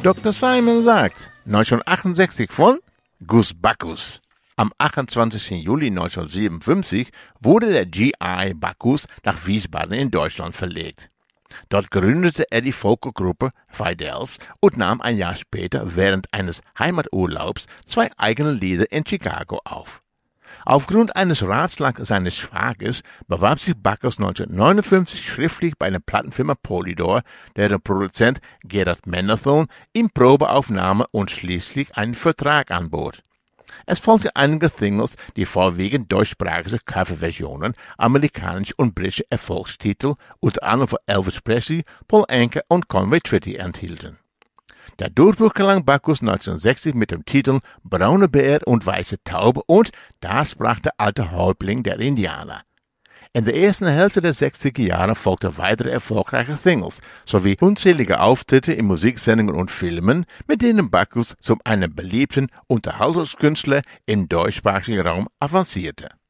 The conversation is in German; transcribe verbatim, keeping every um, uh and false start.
Doktor Simon sagt, neunzehnhundertachtundsechzig von Gus Backus. Am achtundzwanzigsten Juli neunzehnhundertsiebenundfünfzig wurde der G I Backus nach Wiesbaden in Deutschland verlegt. Dort gründete er die Folkgruppe Fidels und nahm ein Jahr später während eines Heimaturlaubs zwei eigene Lieder in Chicago auf. Aufgrund eines Ratschlags seines Schwagers bewarb sich Backus neunzehnhundertneunundfünfzig schriftlich bei der Plattenfirma Polydor, deren Produzent Gerard Mendelsohn ihm Probeaufnahme und schließlich einen Vertrag anbot. Es folgten einige Singles, die vorwiegend deutschsprachige Coverversionen, amerikanische und britische Erfolgstitel, unter anderem von Elvis Presley, Paul Anka und Conway Twitty enthielten. Der Durchbruch gelang Backus neunzehnhundertsechzig mit dem Titel Braune Bär und Weiße Taube und Da sprach der alte Häuptling der Indianer. In der ersten Hälfte der sechziger Jahre folgten weitere erfolgreiche Singles sowie unzählige Auftritte in Musiksendungen und Filmen, mit denen Backus zu einem beliebten Unterhaltungskünstler im deutschsprachigen Raum avancierte.